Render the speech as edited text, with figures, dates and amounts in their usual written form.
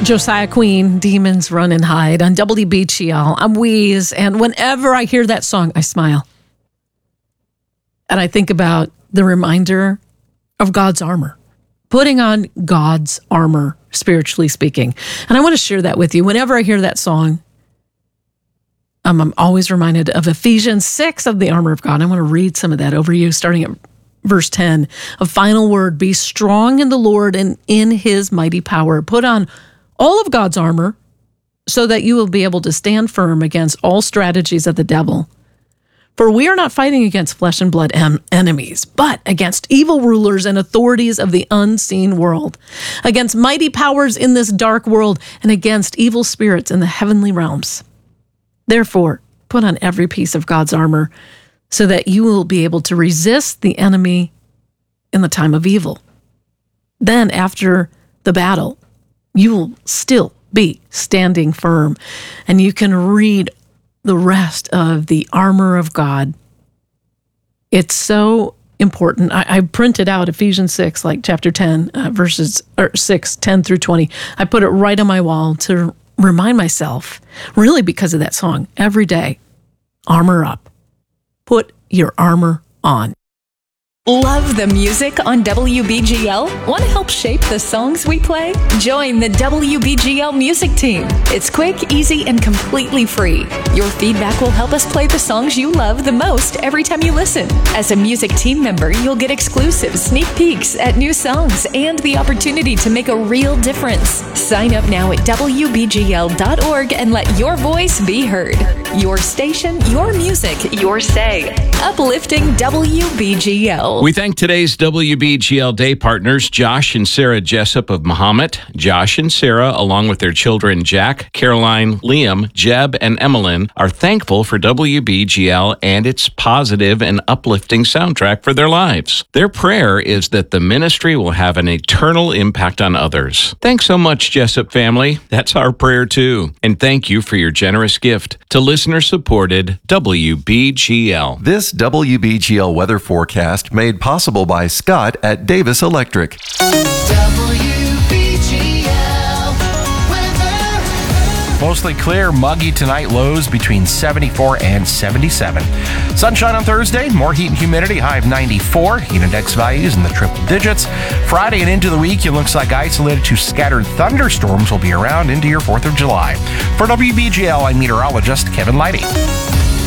Josiah Queen, Demons Run and Hide on WBGL. I'm Wheeze, and whenever I hear that song, I smile. And I think about the reminder of God's armor, putting on God's armor, spiritually speaking. And I want to share that with you. Whenever I hear that song, I'm always reminded of Ephesians 6 of the armor of God. I want to read some of that over you, starting at verse 10. A final word, be strong in the Lord and in his mighty power. Put on all of God's armor so that you will be able to stand firm against all strategies of the devil. For we are not fighting against flesh and blood enemies, but against evil rulers and authorities of the unseen world, against mighty powers in this dark world, and against evil spirits in the heavenly realms. Therefore, put on every piece of God's armor so that you will be able to resist the enemy in the time of evil. Then, after the battle, you will still be standing firm, and you can read the rest of the armor of God. It's so important. I printed out Ephesians 6, like chapter 10, verses 6, 10 through 20. I put it right on my wall to remind myself, really because of that song, every day, armor up. Put your armor on. Love the music on WBGL? Want to help shape the songs we play? Join the WBGL music team. It's quick, easy, and completely free. Your feedback will help us play the songs you love the most every time you listen. As a music team member, you'll get exclusive sneak peeks at new songs and the opportunity to make a real difference. Sign up now at WBGL.org and let your voice be heard. Your station, your music, your say. Uplifting WBGL. We thank today's WBGL Day partners, Josh and Sarah Jessup of Mahomet. Josh and Sarah, along with their children Jack, Caroline, Liam, Jeb, and Emmeline, are thankful for WBGL and its positive and uplifting soundtrack for their lives. Their prayer is that the ministry will have an eternal impact on others. Thanks so much, Jessup family. That's our prayer too. And thank you for your generous gift to listener-supported WBGL. This WBGL weather forecast made possible by Scott at Davis Electric. Mostly clear, muggy tonight, lows between 74 and 77. Sunshine on Thursday, more heat and humidity, high of 94. Heat index values in the triple digits. Friday and into the week, it looks like isolated to scattered thunderstorms will be around into your 4th of July. For WBGL, I'm meteorologist Kevin Leidy.